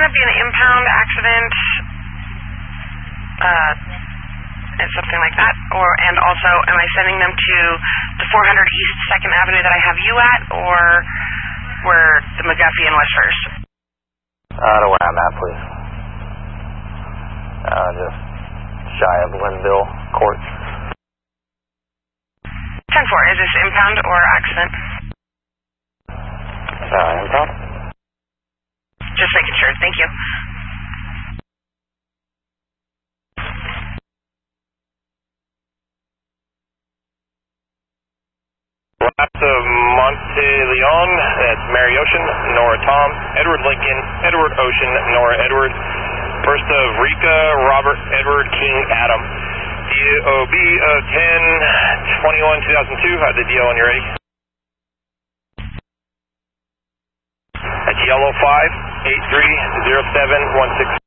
going to be an impound accident, and something like that? And also, am I sending them to the 400 East 2nd Avenue that I have you at, or where the McGuffey and West First? To where I'm at, please. Just shy of Linville Court. 10-4, is this impound or accident? Impound. Just making sure, thank you. Last of Monte Leon, that's Mary Ocean, Nora Tom, Edward Lincoln, Edward Ocean, Nora Edward. First of Rika, Robert, Edward, King, Adam. DOB of 10/21/2002. Have the DO when you're ready. That's Yellow 5830716.